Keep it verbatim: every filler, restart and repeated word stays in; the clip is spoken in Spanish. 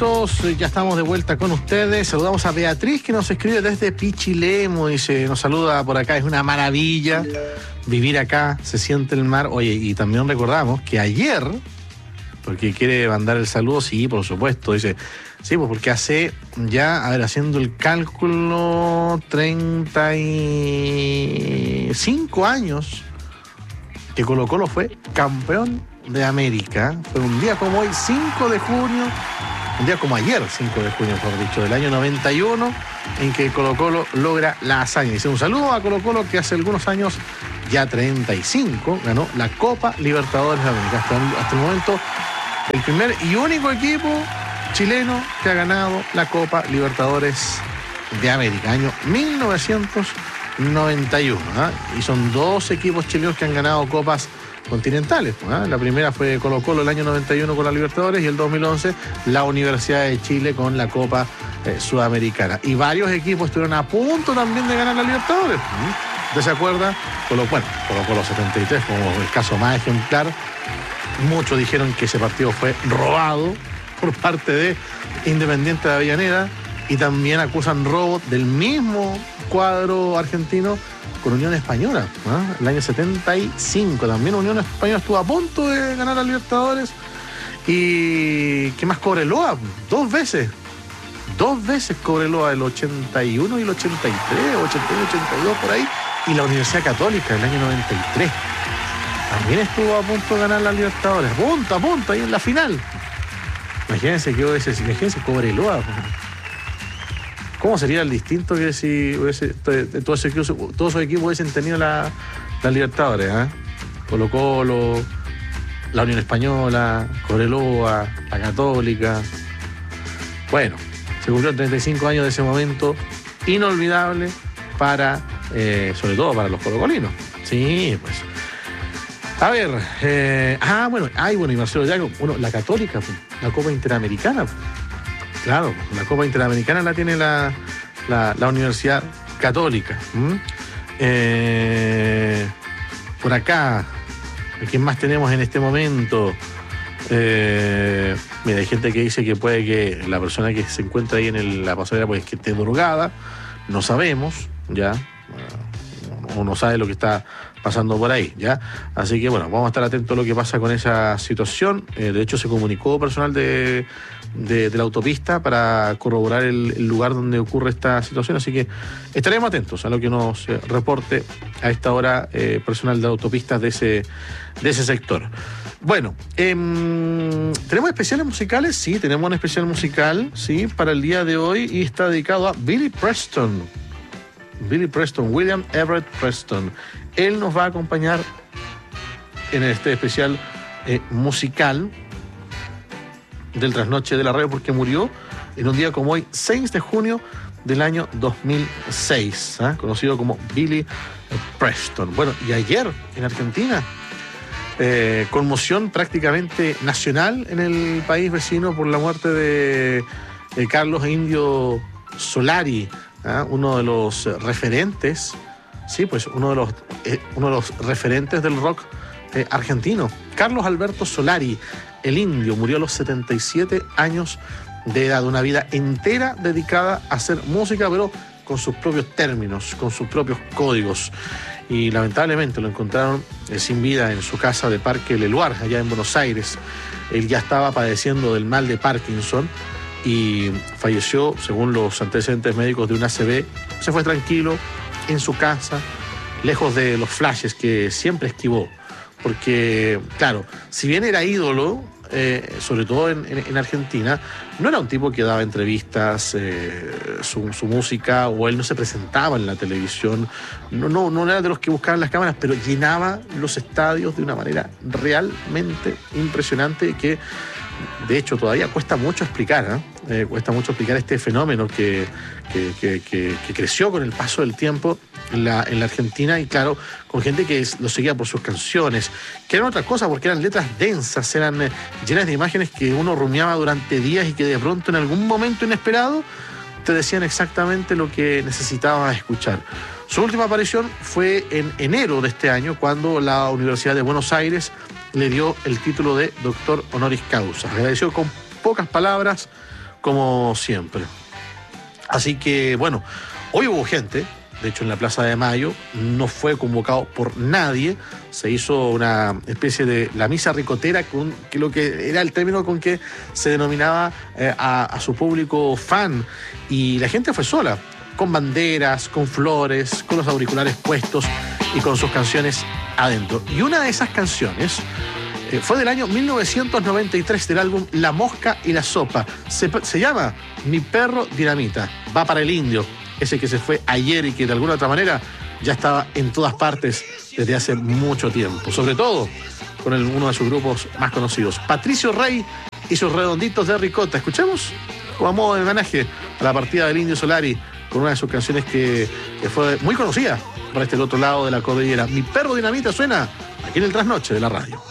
Todos, ya estamos de vuelta con ustedes. Saludamos a Beatriz, que nos escribe desde Pichilemu. Dice, nos saluda por acá. Es una maravilla vivir acá, se siente el mar. Oye, y también recordamos que ayer, porque quiere mandar el saludo, sí, por supuesto. Dice, sí, pues porque hace ya, a ver, haciendo el cálculo, treinta y cinco años que Colo-Colo fue campeón de América. Fue un día como hoy, cinco de junio. Un día como ayer, cinco de junio, mejor dicho, del año noventa y uno, en que Colo-Colo logra la hazaña. Dice un saludo a Colo-Colo, que hace algunos años, ya treinta y cinco, ganó la Copa Libertadores de América. Hasta el, hasta el momento, el primer y único equipo chileno que ha ganado la Copa Libertadores de América, año mil novecientos noventa y uno. ¿eh? Y son dos equipos chilenos que han ganado copas continentales. ¿eh? La primera fue Colo-Colo el año noventa y uno con la Libertadores, y el dos mil once la Universidad de Chile con la Copa eh, Sudamericana. Y varios equipos estuvieron a punto también de ganar la Libertadores. ¿eh? ¿Usted se acuerda? Colo, bueno, Colo-Colo setenta y tres, como el caso más ejemplar. Muchos dijeron que ese partido fue robado por parte de Independiente de Avellaneda, y también acusan robo del mismo cuadro argentino con Unión Española, ¿eh? El año setenta y cinco también Unión Española estuvo a punto de ganar a Libertadores. Y ¿qué más? Cobreloa, dos veces dos veces Cobreloa, el ochenta y uno y el ochenta y tres, ochenta y uno, ochenta y dos, por ahí. Y la Universidad Católica el año noventa y tres también estuvo a punto de ganar la Libertadores, a punto, a punto, ahí en la final. Imagínense que hubiese, imagínense Cobreloa. ¿Cómo sería el distinto que si hubiese, todos, esos, todos esos equipos hubiesen tenido la, la Libertadores? ¿eh? Colo-Colo, la Unión Española, Cobreloa, la Católica. Bueno, se cumplieron treinta y cinco años de ese momento inolvidable para, eh, sobre todo para los colocolinos. Sí, pues. A ver, eh, ah, bueno, ay, bueno, y Marcelo Yago, bueno, la Católica, pues, la Copa Interamericana. Pues. Claro, la Copa Interamericana la tiene la, la, la Universidad Católica. ¿Mm? Eh, por acá, ¿quién más tenemos en este momento? Eh, mira, hay gente que dice que puede que la persona que se encuentra ahí en el, la pasarela pues que esté drogada. No sabemos, ya. Uno sabe lo que está pasando por ahí, ¿ya? Así que, bueno, vamos a estar atentos a lo que pasa con esa situación. Eh, de hecho, se comunicó personal de, de, de la autopista para corroborar el, el lugar donde ocurre esta situación, así que estaremos atentos a lo que nos eh, reporte a esta hora eh, personal de autopistas de ese, de ese sector. Bueno, eh, ¿tenemos especiales musicales? Sí, tenemos un especial musical, sí, para el día de hoy, y está dedicado a Billy Preston. Billy Preston, William Everett Preston. Él nos va a acompañar en este especial eh, musical del Trasnoche de la Radio, porque murió en un día como hoy, seis de junio del año dos mil seis, ¿eh? Conocido como Billy Preston. Bueno, y ayer en Argentina, eh, conmoción prácticamente nacional en el país vecino por la muerte de, de Carlos Indio Solari, ¿eh? Uno de los referentes, sí, pues uno de los, eh, uno de los referentes del rock eh, argentino. Carlos Alberto Solari, el Indio, murió a los setenta y siete años de edad, una vida entera dedicada a hacer música, pero con sus propios términos, con sus propios códigos. Y lamentablemente lo encontraron eh, sin vida en su casa de Parque Leluar, allá en Buenos Aires. Él ya estaba padeciendo del mal de Parkinson y falleció, según los antecedentes médicos, de un A C V. Se fue tranquilo en su casa, lejos de los flashes que siempre esquivó, porque, claro, si bien era ídolo, eh, sobre todo en, en, en Argentina, no era un tipo que daba entrevistas, eh, su, su música, o él no se presentaba en la televisión, no, no, no era de los que buscaban las cámaras, pero llenaba los estadios de una manera realmente impresionante, que de hecho todavía cuesta mucho explicar, ¿eh? Eh, cuesta mucho explicar este fenómeno que, que, que, que, que creció con el paso del tiempo en la, en la Argentina, y claro, con gente que lo seguía por sus canciones, que eran otra cosa, porque eran letras densas, eran eh, llenas de imágenes que uno rumiaba durante días y que de pronto en algún momento inesperado te decían exactamente lo que necesitabas escuchar. Su última aparición fue en enero de este año, cuando la Universidad de Buenos Aires le dio el título de doctor honoris causa. Agradeció con pocas palabras como siempre. Así que, bueno, hoy hubo gente, de hecho en la Plaza de Mayo, no fue convocado por nadie, se hizo una especie de la misa ricotera, con que lo que era el término con que se denominaba eh, a, a su público fan, y la gente fue sola, con banderas, con flores, con los auriculares puestos y con sus canciones adentro. Y una de esas canciones eh, fue del año mil novecientos noventa y tres, del álbum La Mosca y la Sopa. Se, se llama Mi Perro Dinamita, va para el Indio, ese que se fue ayer y que de alguna otra manera ya estaba en todas partes desde hace mucho tiempo, sobre todo con el, uno de sus grupos más conocidos, Patricio Rey y sus Redonditos de Ricota. Escuchemos, como a modo de homenaje a la partida del Indio Solari, con una de sus canciones que, que fue muy conocida para este otro lado de la cordillera. Mi Perro Dinamita suena aquí en el Trasnoche de la radio.